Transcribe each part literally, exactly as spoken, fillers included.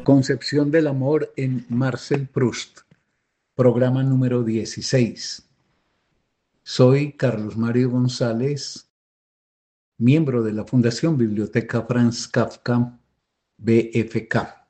Concepción del amor en Marcel Proust, programa número dieciséis. Soy Carlos Mario González, miembro de la Fundación Biblioteca Franz Kafka, B F K.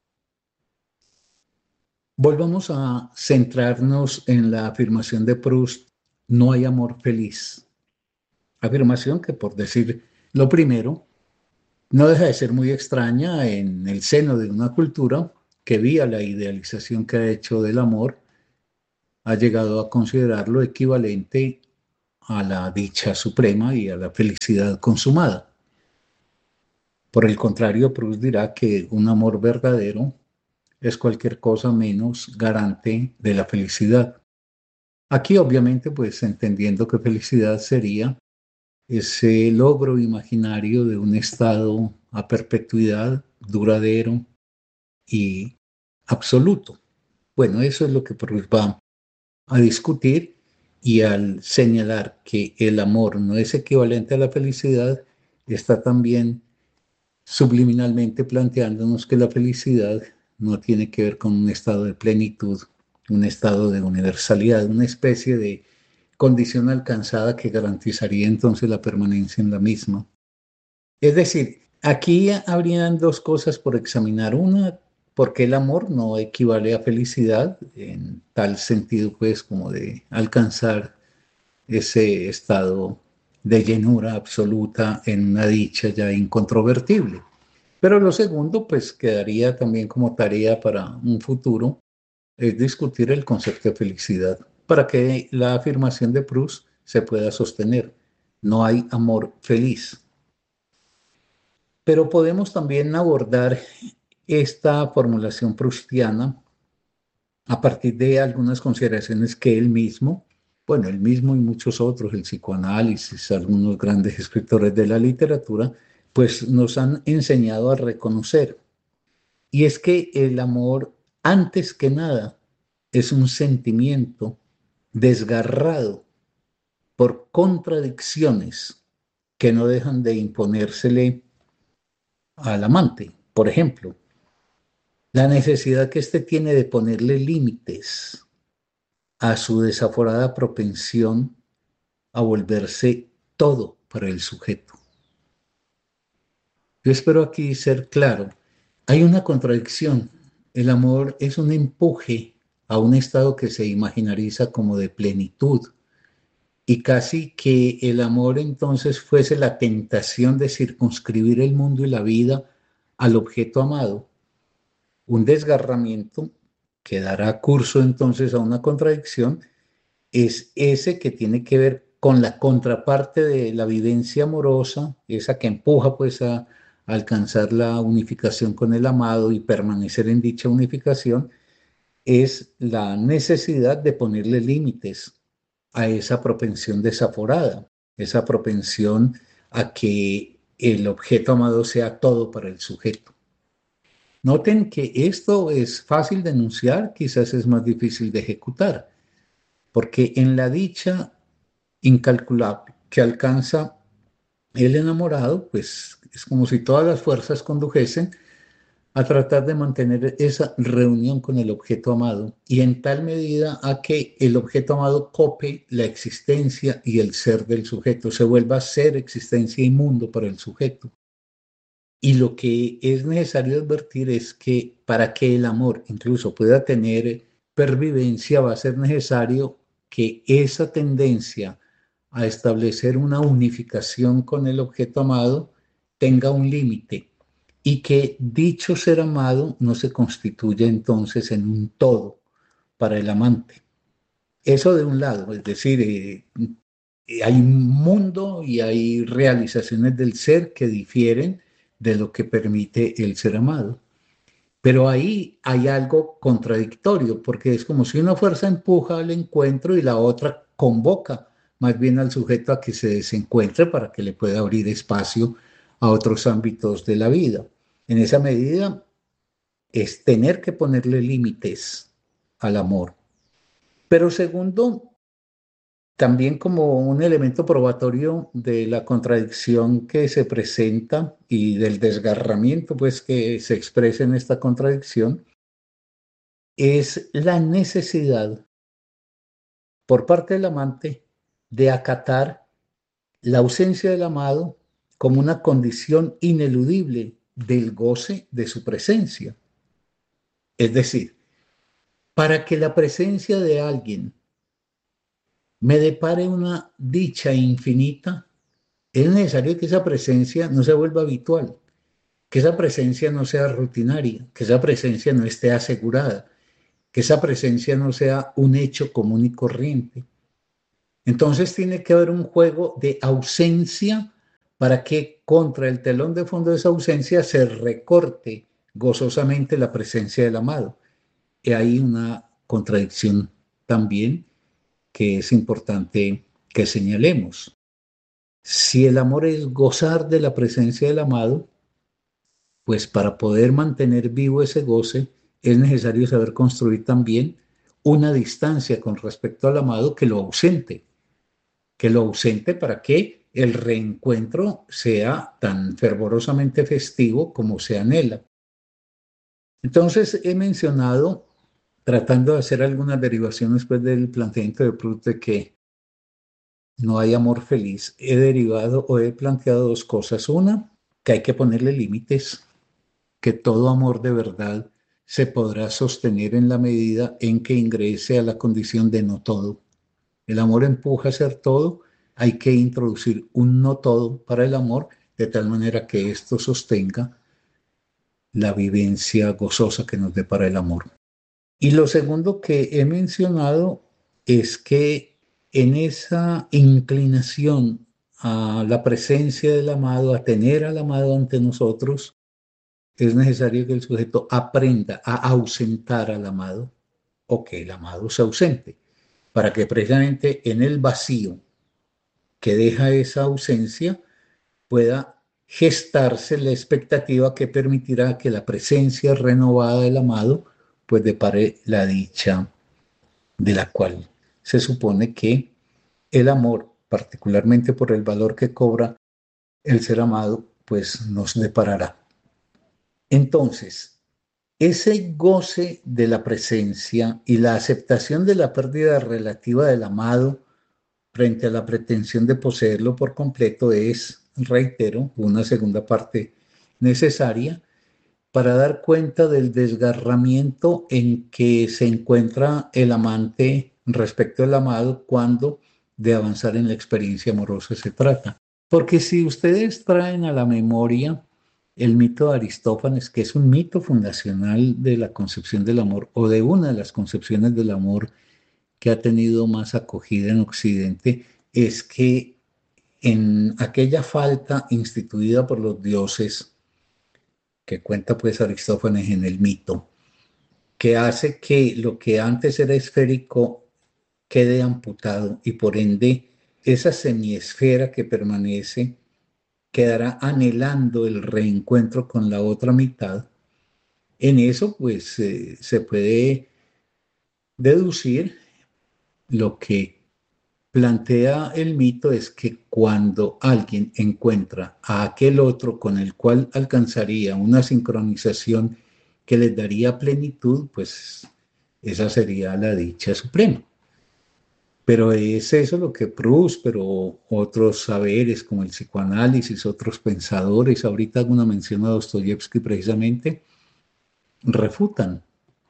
Volvamos a centrarnos en la afirmación de Proust: no hay amor feliz. Afirmación que, por decir lo primero, no deja de ser muy extraña en el seno de una cultura que, vía la idealización que ha hecho del amor, ha llegado a considerarlo equivalente a la dicha suprema y a la felicidad consumada. Por el contrario, Proust dirá que un amor verdadero es cualquier cosa menos garante de la felicidad. Aquí, obviamente, pues entendiendo que felicidad sería ese logro imaginario de un estado a perpetuidad, duradero y absoluto. Bueno, eso es lo que Proust va a discutir, y al señalar que el amor no es equivalente a la felicidad, está también subliminalmente planteándonos que la felicidad no tiene que ver con un estado de plenitud, un estado de universalidad, una especie de condición alcanzada que garantizaría entonces la permanencia en la misma. Es decir, aquí habrían dos cosas por examinar. Una, porque el amor no equivale a felicidad en tal sentido, pues, como de alcanzar ese estado de llenura absoluta en una dicha ya incontrovertible. Pero lo segundo, pues, quedaría también como tarea para un futuro, es discutir el concepto de felicidad, para que la afirmación de Proust se pueda sostener. No hay amor feliz. Pero podemos también abordar esta formulación proustiana a partir de algunas consideraciones que él mismo, bueno, él mismo y muchos otros, el psicoanálisis, algunos grandes escritores de la literatura, pues nos han enseñado a reconocer. Y es que el amor, antes que nada, es un sentimiento desgarrado por contradicciones que no dejan de imponérsele al amante. Por ejemplo, la necesidad que éste tiene de ponerle límites a su desaforada propensión a volverse todo para el sujeto. Yo espero aquí ser claro. Hay una contradicción. El amor es un empuje a un estado que se imaginariza como de plenitud, y casi que el amor entonces fuese la tentación de circunscribir el mundo y la vida al objeto amado. Un desgarramiento que dará curso entonces a una contradicción es ese que tiene que ver con la contraparte de la vivencia amorosa, esa que empuja pues a, a alcanzar la unificación con el amado y permanecer en dicha unificación, es la necesidad de ponerle límites a esa propensión desaforada, esa propensión a que el objeto amado sea todo para el sujeto. Noten que esto es fácil de enunciar, quizás es más difícil de ejecutar, porque en la dicha incalculable que alcanza el enamorado, pues es como si todas las fuerzas condujesen a tratar de mantener esa reunión con el objeto amado, y en tal medida a que el objeto amado cope la existencia y el ser del sujeto, se vuelva ser, existencia y mundo para el sujeto. Y lo que es necesario advertir es que para que el amor incluso pueda tener pervivencia, va a ser necesario que esa tendencia a establecer una unificación con el objeto amado tenga un límite, y que dicho ser amado no se constituya entonces en un todo para el amante. Eso de un lado, es decir, eh, hay un mundo y hay realizaciones del ser que difieren de lo que permite el ser amado. Pero ahí hay algo contradictorio, porque es como si una fuerza empuja al encuentro y la otra convoca más bien al sujeto a que se desencuentre para que le pueda abrir espacio a otros ámbitos de la vida. En esa medida es tener que ponerle límites al amor. Pero segundo, También como un elemento probatorio de la contradicción que se presenta y del desgarramiento pues que se expresa en esta contradicción es la necesidad por parte del amante de acatar la ausencia del amado como una condición ineludible del goce de su presencia. Es decir, para que la presencia de alguien me depare una dicha infinita, es necesario que esa presencia no se vuelva habitual, que esa presencia no sea rutinaria, que esa presencia no esté asegurada, que esa presencia no sea un hecho común y corriente. Entonces tiene que haber un juego de ausencia para que contra el telón de fondo de esa ausencia se recorte gozosamente la presencia del amado. Y hay una contradicción también que es importante que señalemos. Si el amor es gozar de la presencia del amado, pues para poder mantener vivo ese goce es necesario saber construir también una distancia con respecto al amado que lo ausente, que lo ausente para que el reencuentro sea tan fervorosamente festivo como se anhela. Entonces he mencionado, tratando de hacer algunas derivaciones después del planteamiento de Proust de que no hay amor feliz, he derivado o he planteado dos cosas. Una, que hay que ponerle límites, que todo amor de verdad se podrá sostener en la medida en que ingrese a la condición de no todo. El amor empuja a ser todo, hay que introducir un no todo para el amor, de tal manera que esto sostenga la vivencia gozosa que nos depara el amor. Y lo segundo que he mencionado es que en esa inclinación a la presencia del amado, a tener al amado ante nosotros, es necesario que el sujeto aprenda a ausentar al amado o que el amado se ausente, para que precisamente en el vacío que deja esa ausencia pueda gestarse la expectativa que permitirá que la presencia renovada del amado pues depare la dicha de la cual se supone que el amor, particularmente por el valor que cobra el ser amado, pues nos deparará. Entonces, ese goce de la presencia y la aceptación de la pérdida relativa del amado frente a la pretensión de poseerlo por completo es, reitero, una segunda parte necesaria para dar cuenta del desgarramiento en que se encuentra el amante respecto al amado cuando de avanzar en la experiencia amorosa se trata. Porque si ustedes traen a la memoria el mito de Aristófanes, que es un mito fundacional de la concepción del amor o de una de las concepciones del amor que ha tenido más acogida en Occidente, es que en aquella falta instituida por los dioses que cuenta pues Aristófanes en el mito, que hace que lo que antes era esférico quede amputado y por ende esa semiesfera que permanece quedará anhelando el reencuentro con la otra mitad. En eso pues eh, se puede deducir lo que plantea el mito es que cuando alguien encuentra a aquel otro con el cual alcanzaría una sincronización que les daría plenitud, pues esa sería la dicha suprema. Pero es eso lo que Proust, pero otros saberes como el psicoanálisis, otros pensadores, ahorita hago una mención a Dostoyevsky precisamente, refutan.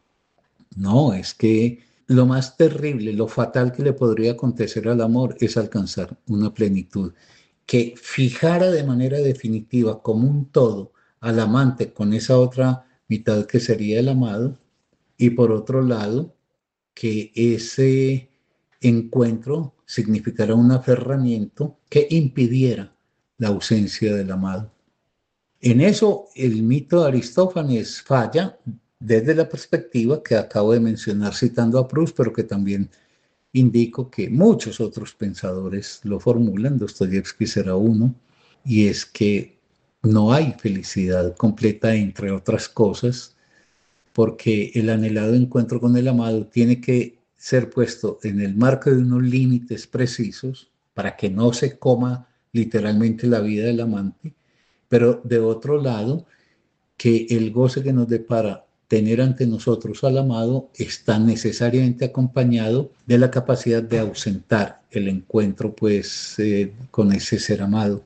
No, es que lo más terrible, lo fatal que le podría acontecer al amor es alcanzar una plenitud que fijara de manera definitiva como un todo al amante con esa otra mitad que sería el amado, y por otro lado, que ese encuentro significara un aferramiento que impidiera la ausencia del amado. En eso el mito de Aristófanes falla desde la perspectiva que acabo de mencionar citando a Proust, pero que también indico que muchos otros pensadores lo formulan, Dostoyevsky será uno, y es que no hay felicidad completa, entre otras cosas, porque el anhelado encuentro con el amado tiene que ser puesto en el marco de unos límites precisos para que no se coma literalmente la vida del amante, pero de otro lado, que el goce que nos depara tener ante nosotros al amado está necesariamente acompañado de la capacidad de ausentar el encuentro pues eh, con ese ser amado.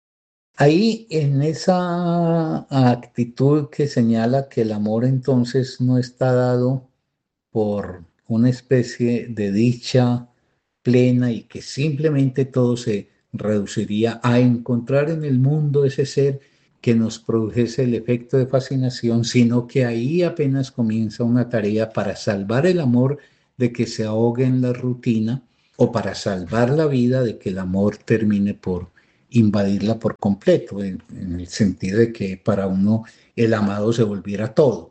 Ahí en esa actitud que señala que el amor entonces no está dado por una especie de dicha plena y que simplemente todo se reduciría a encontrar en el mundo ese ser que nos produjese el efecto de fascinación, sino que ahí apenas comienza una tarea para salvar el amor de que se ahogue en la rutina o para salvar la vida de que el amor termine por invadirla por completo, en, en el sentido de que para uno el amado se volviera todo,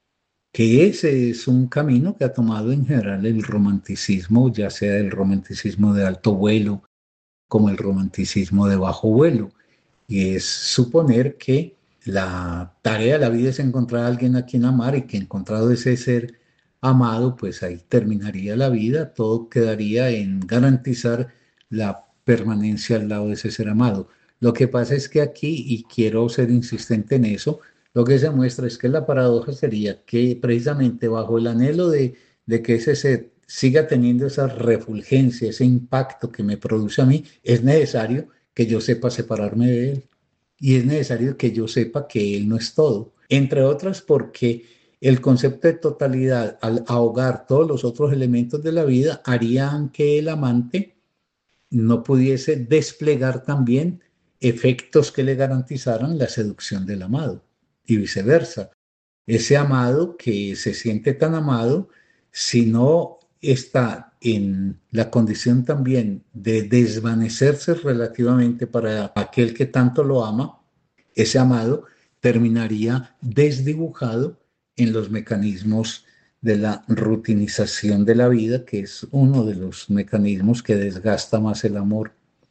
que ese es un camino que ha tomado en general el romanticismo, ya sea el romanticismo de alto vuelo como el romanticismo de bajo vuelo, y es suponer que la tarea de la vida es encontrar a alguien a quien amar y que encontrado ese ser amado, pues ahí terminaría la vida, todo quedaría en garantizar la permanencia al lado de ese ser amado. Lo que pasa es que aquí, y quiero ser insistente en eso, lo que se muestra es que la paradoja sería que precisamente bajo el anhelo de, de que ese ser siga teniendo esa refulgencia, ese impacto que me produce a mí, es necesario que yo sepa separarme de él. Y es necesario que yo sepa que él no es todo. Entre otras porque el concepto de totalidad, al ahogar todos los otros elementos de la vida, harían que el amante no pudiese desplegar también efectos que le garantizaran la seducción del amado y viceversa. Ese amado que se siente tan amado, si no está en la condición también de desvanecerse relativamente para aquel que tanto lo ama, ese amado terminaría desdibujado en los mecanismos de la rutinización de la vida, que es uno de los mecanismos que desgasta más el amor.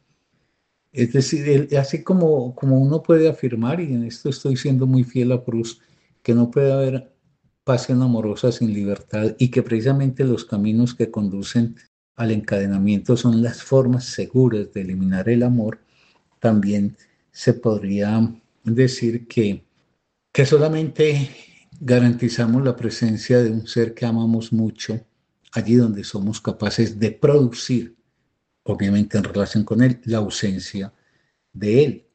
Es decir, el- así como, como uno puede afirmar, y en esto estoy siendo muy fiel a Proust, que no puede haber pasión amorosa sin libertad y que precisamente los caminos que conducen al encadenamiento son las formas seguras de eliminar el amor, también se podría decir que, que solamente garantizamos la presencia de un ser que amamos mucho allí donde somos capaces de producir, obviamente en relación con él, la ausencia de él.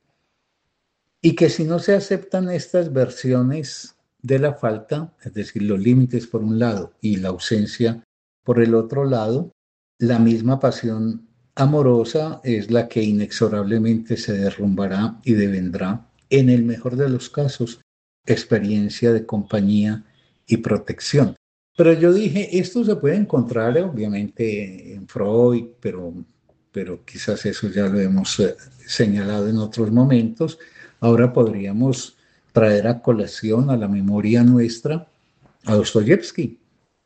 Y que si no se aceptan estas versiones de la falta, es decir, los límites por un lado y la ausencia por el otro lado, la misma pasión amorosa es la que inexorablemente se derrumbará y devendrá, en el mejor de los casos, experiencia de compañía y protección. Pero yo dije, esto se puede encontrar obviamente en Freud, pero, pero quizás eso ya lo hemos eh, señalado en otros momentos. Ahora podríamos traer a colación a la memoria nuestra a Dostoyevsky,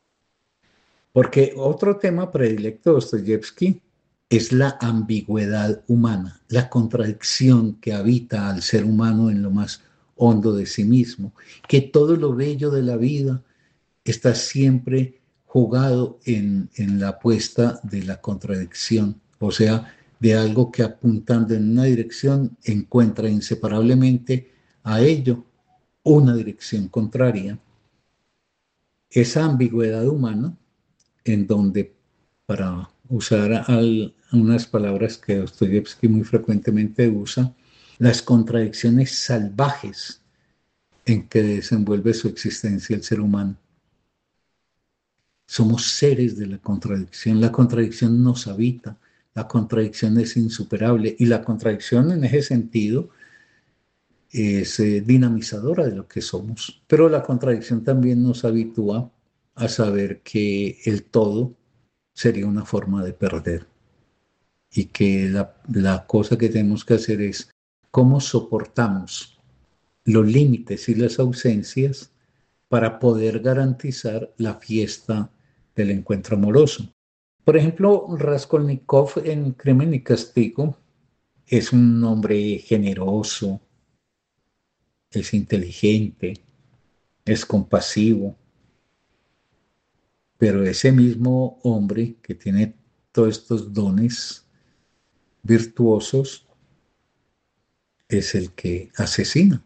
porque otro tema predilecto de Dostoyevsky es la ambigüedad humana, la contradicción que habita al ser humano en lo más hondo de sí mismo, que todo lo bello de la vida está siempre jugado en, en la apuesta de la contradicción, o sea, de algo que apuntando en una dirección encuentra inseparablemente a ello una dirección contraria. Esa ambigüedad humana, en donde, para usar al, unas palabras que Dostoyevsky muy frecuentemente usa, las contradicciones salvajes en que desenvuelve su existencia el ser humano. Somos seres de la contradicción. La contradicción nos habita. La contradicción es insuperable. Y la contradicción en ese sentido es eh, dinamizadora de lo que somos. Pero la contradicción también nos habitúa a saber que el todo sería una forma de perder. Y que la, la cosa que tenemos que hacer es cómo soportamos los límites y las ausencias para poder garantizar la fiesta del encuentro amoroso. Por ejemplo, Raskolnikov en Crimen y Castigo es un hombre generoso, es inteligente, es compasivo, pero ese mismo hombre que tiene todos estos dones virtuosos es el que asesina.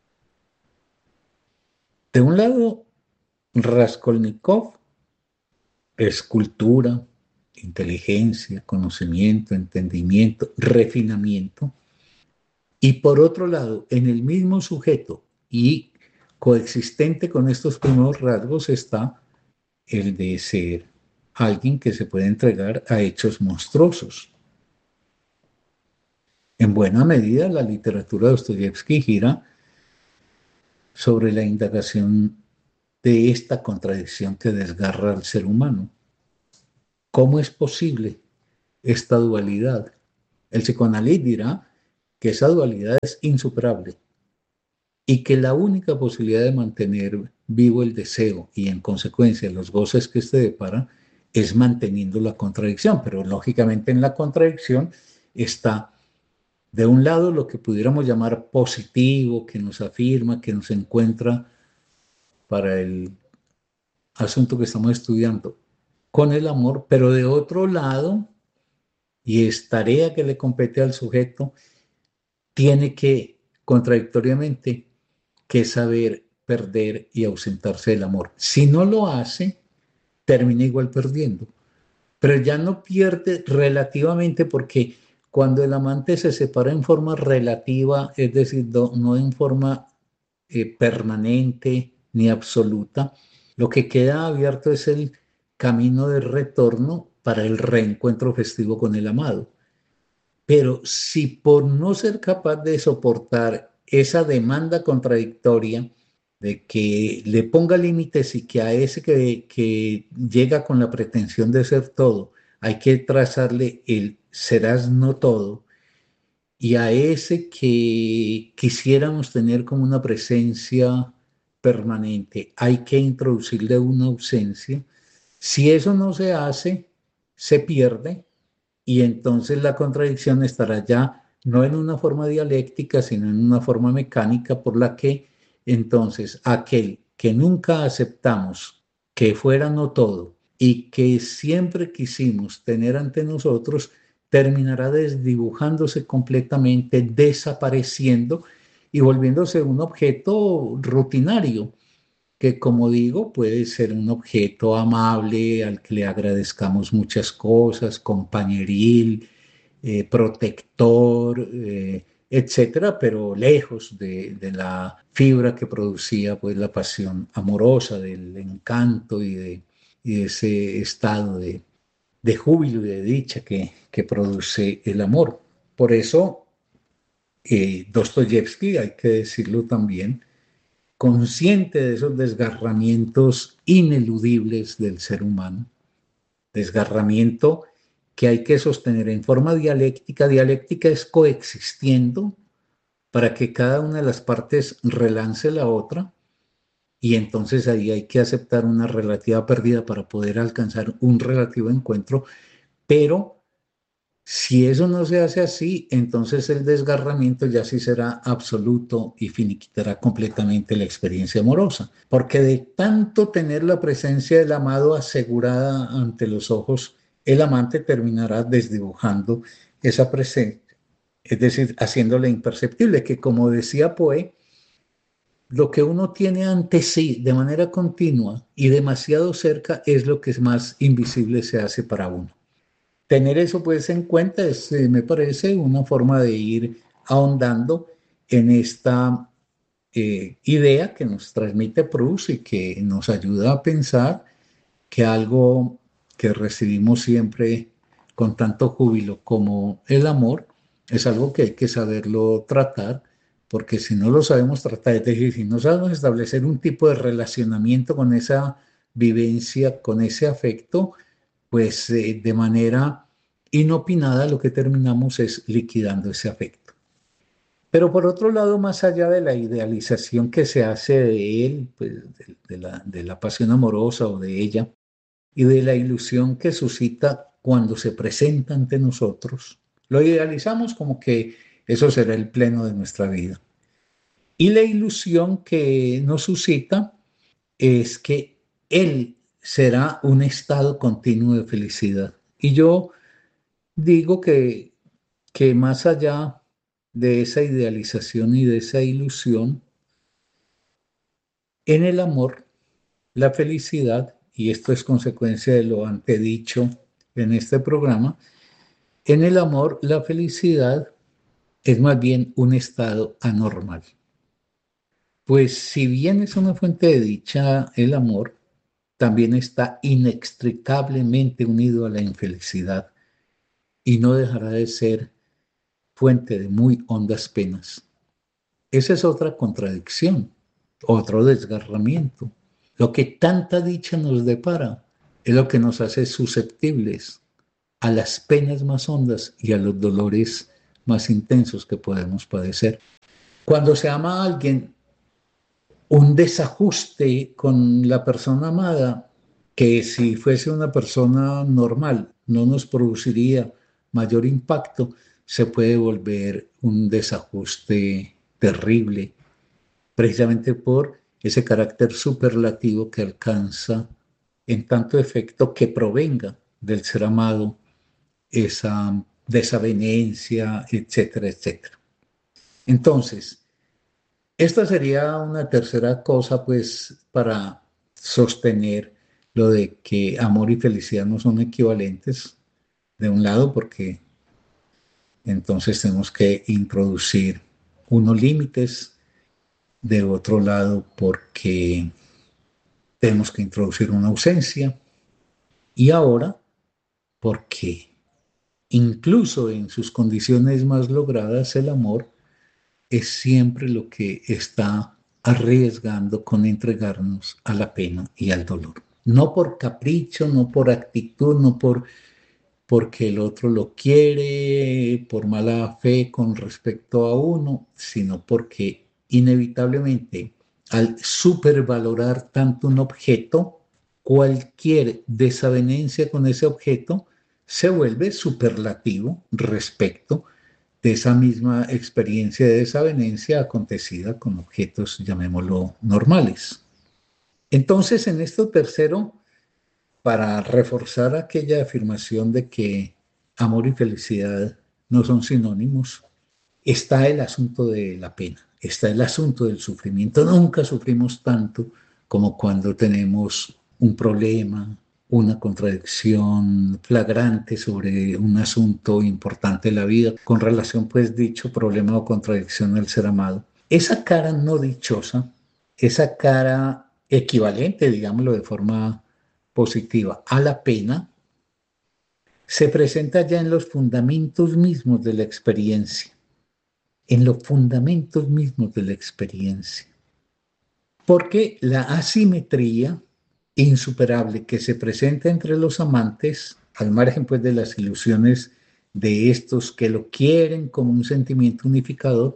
De un lado, Raskolnikov es cultura, inteligencia, conocimiento, entendimiento, refinamiento. Y por otro lado, en el mismo sujeto y coexistente con estos primeros rasgos está el de ser alguien que se puede entregar a hechos monstruosos. En buena medida, la literatura de Dostoyevsky gira sobre la indagación de esta contradicción que desgarra al ser humano. ¿Cómo es posible esta dualidad? El psicoanálisis dirá que esa dualidad es insuperable y que la única posibilidad de mantener vivo el deseo y en consecuencia los goces que éste depara es manteniendo la contradicción, pero lógicamente en la contradicción está de un lado lo que pudiéramos llamar positivo, que nos afirma, que nos encuentra para el asunto que estamos estudiando con el amor, pero de otro lado, y es tarea que le compete al sujeto, tiene que contradictoriamente que saber perder y ausentarse del amor. Si no lo hace, termina igual perdiendo. Pero ya no pierde relativamente porque cuando el amante se separa en forma relativa, es decir, no, no en forma eh, permanente ni absoluta, lo que queda abierto es el camino de retorno para el reencuentro festivo con el amado. Pero si por no ser capaz de soportar esa demanda contradictoria de que le ponga límites y que a ese que, que llega con la pretensión de ser todo, hay que trazarle el serás no todo, y a ese que quisiéramos tener como una presencia permanente, hay que introducirle una ausencia. Si eso no se hace, se pierde y entonces la contradicción estará ya no en una forma dialéctica, sino en una forma mecánica por la que entonces aquel que nunca aceptamos que fuera no todo y que siempre quisimos tener ante nosotros, terminará desdibujándose completamente, desapareciendo y volviéndose un objeto rutinario que, como digo, puede ser un objeto amable al que le agradezcamos muchas cosas, compañeril, eh, protector, eh, etcétera, pero lejos de, de la fibra que producía pues la pasión amorosa, del encanto y de, y de ese estado de, de júbilo y de dicha que, que produce el amor. Por eso, eh, Dostoyevsky, hay que decirlo también, consciente de esos desgarramientos ineludibles del ser humano, desgarramiento que hay que sostener en forma dialéctica. Dialéctica es coexistiendo para que cada una de las partes relance la otra y entonces ahí hay que aceptar una relativa pérdida para poder alcanzar un relativo encuentro, pero si eso no se hace así, entonces el desgarramiento ya sí será absoluto y finiquitará completamente la experiencia amorosa, porque de tanto tener la presencia del amado asegurada ante los ojos, el amante terminará desdibujando esa presencia, es decir, haciéndola imperceptible, que como decía Poe, lo que uno tiene ante sí de manera continua y demasiado cerca es lo que más invisible se hace para uno. Tener eso pues en cuenta es, eh, me parece, una forma de ir ahondando en esta eh, idea que nos transmite Proust y que nos ayuda a pensar que algo que recibimos siempre con tanto júbilo como el amor es algo que hay que saberlo tratar, porque si no lo sabemos tratar, es decir, si no sabemos establecer un tipo de relacionamiento con esa vivencia, con ese afecto, pues eh, de manera inopinada lo que terminamos es liquidando ese afecto. Pero por otro lado, más allá de la idealización que se hace de él, pues, de, de la, de la pasión amorosa o de ella, y de la ilusión que suscita cuando se presenta ante nosotros, lo idealizamos como que eso será el pleno de nuestra vida. Y la ilusión que nos suscita es que él será un estado continuo de felicidad. Y yo digo que, que más allá de esa idealización y de esa ilusión, en el amor, la felicidad, y esto es consecuencia de lo antedicho en este programa, en el amor, la felicidad es más bien un estado anormal. Pues si bien es una fuente de dicha el amor, también está inextricablemente unido a la infelicidad y no dejará de ser fuente de muy hondas penas. Esa es otra contradicción, otro desgarramiento. Lo que tanta dicha nos depara es lo que nos hace susceptibles a las penas más hondas y a los dolores más intensos que podemos padecer. Cuando se ama a alguien, un desajuste con la persona amada, que si fuese una persona normal no nos produciría mayor impacto, se puede volver un desajuste terrible, precisamente por ese carácter superlativo que alcanza en tanto efecto que provenga del ser amado, esa desavenencia, etcétera, etcétera. Entonces, esta sería una tercera cosa, pues, para sostener lo de que amor y felicidad no son equivalentes, de un lado, porque entonces tenemos que introducir unos límites, de otro lado, porque tenemos que introducir una ausencia, y ahora, porque incluso en sus condiciones más logradas, el amor es siempre lo que está arriesgando con entregarnos a la pena y al dolor. No por capricho, no por actitud, no por porque el otro lo quiere, por mala fe con respecto a uno, sino porque inevitablemente al supervalorar tanto un objeto, cualquier desavenencia con ese objeto se vuelve superlativo respecto de esa misma experiencia de desavenencia acontecida con objetos, llamémoslo, normales. Entonces, en esto tercero, para reforzar aquella afirmación de que amor y felicidad no son sinónimos, está el asunto de la pena, está el asunto del sufrimiento. Nunca sufrimos tanto como cuando tenemos un problema, una contradicción flagrante sobre un asunto importante de la vida, con relación, pues, dicho problema o contradicción al ser amado. Esa cara no dichosa, esa cara equivalente, digámoslo de forma positiva, a la pena, se presenta ya en los fundamentos mismos de la experiencia, en los fundamentos mismos de la experiencia. Porque la asimetría insuperable que se presenta entre los amantes, al margen pues de las ilusiones de estos que lo quieren como un sentimiento unificador,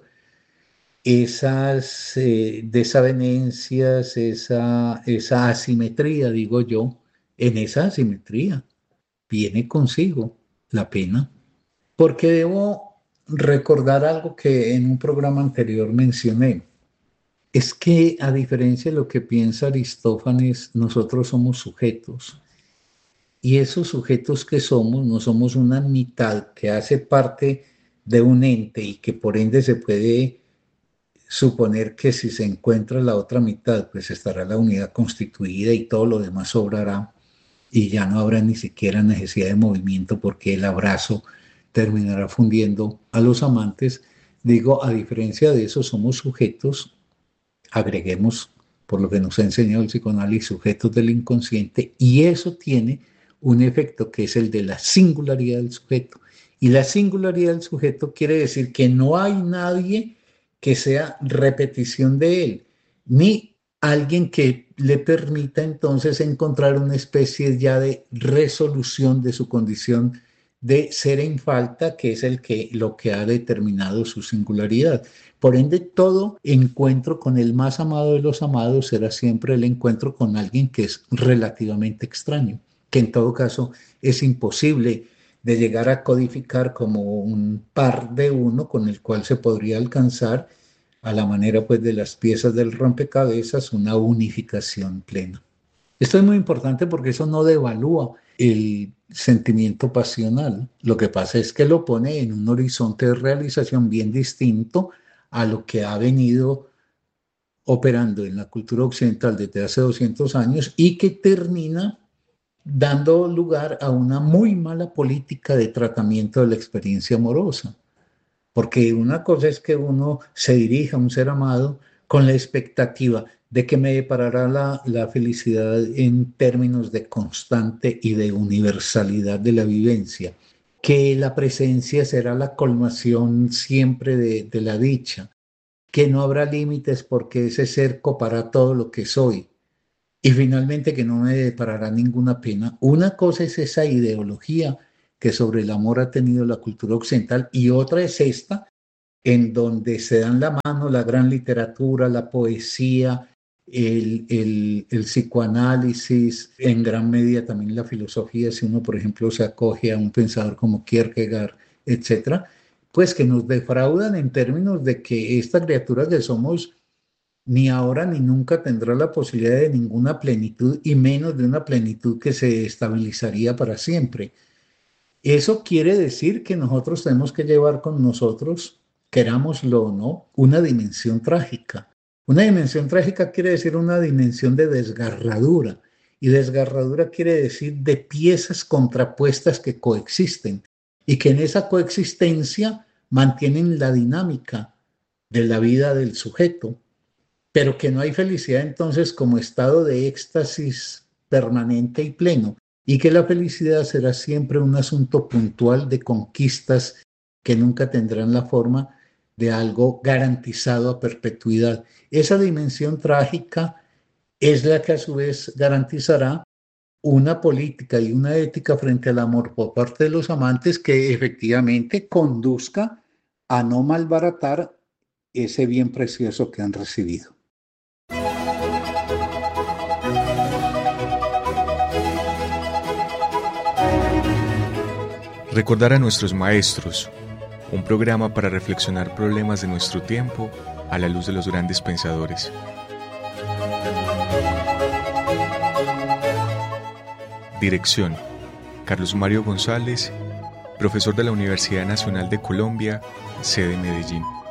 esas eh, desavenencias, esa, esa asimetría, digo yo, en esa asimetría viene consigo la pena. Porque debo recordar algo que en un programa anterior mencioné. Es que a diferencia de lo que piensa Aristófanes, nosotros somos sujetos. Y esos sujetos que somos, no somos una mitad que hace parte de un ente y que por ende se puede suponer que si se encuentra la otra mitad, pues estará la unidad constituida y todo lo demás sobrará y ya no habrá ni siquiera necesidad de movimiento porque el abrazo terminará fundiendo a los amantes. Digo, a diferencia de eso, somos sujetos, agreguemos, por lo que nos ha enseñado el psicoanálisis, sujetos del inconsciente, y eso tiene un efecto que es el de la singularidad del sujeto. Y la singularidad del sujeto quiere decir que no hay nadie que sea repetición de él, ni alguien que le permita entonces encontrar una especie ya de resolución de su condición de ser en falta, que es el que, lo que ha determinado su singularidad. Por ende, todo encuentro con el más amado de los amados será siempre el encuentro con alguien que es relativamente extraño, que en todo caso es imposible de llegar a codificar como un par de uno con el cual se podría alcanzar, a la manera pues de las piezas del rompecabezas, una unificación plena. Esto es muy importante porque eso no devalúa el sentimiento pasional. Lo que pasa es que lo pone en un horizonte de realización bien distinto a lo que ha venido operando en la cultura occidental desde hace doscientos años y que termina dando lugar a una muy mala política de tratamiento de la experiencia amorosa. Porque una cosa es que uno se dirija a un ser amado con la expectativa de que me deparará la, la felicidad en términos de constante y de universalidad de la vivencia, que la presencia será la colmación siempre de, de la dicha, que no habrá límites porque ese ser copará todo lo que soy y finalmente que no me deparará ninguna pena. Una cosa es esa ideología que sobre el amor ha tenido la cultura occidental y otra es esta en donde se dan la mano la gran literatura, la poesía, el, el, el psicoanálisis, en gran medida también la filosofía, si uno, por ejemplo, se acoge a un pensador como Kierkegaard, etcétera, pues que nos defraudan en términos de que esta criatura que somos ni ahora ni nunca tendrá la posibilidad de ninguna plenitud y menos de una plenitud que se estabilizaría para siempre. Eso quiere decir que nosotros tenemos que llevar con nosotros, querámoslo o no, una dimensión trágica. Una dimensión trágica quiere decir una dimensión de desgarradura. Y desgarradura quiere decir de piezas contrapuestas que coexisten y que en esa coexistencia mantienen la dinámica de la vida del sujeto, pero que no hay felicidad entonces como estado de éxtasis permanente y pleno, y que la felicidad será siempre un asunto puntual de conquistas que nunca tendrán la forma de algo garantizado a perpetuidad. Esa dimensión trágica es la que a su vez garantizará una política y una ética frente al amor por parte de los amantes que efectivamente conduzca a no malbaratar ese bien precioso que han recibido. Recordar a nuestros maestros, un programa para reflexionar problemas de nuestro tiempo a la luz de los grandes pensadores. Dirección: Carlos Mario González, profesor de la Universidad Nacional de Colombia, sede Medellín.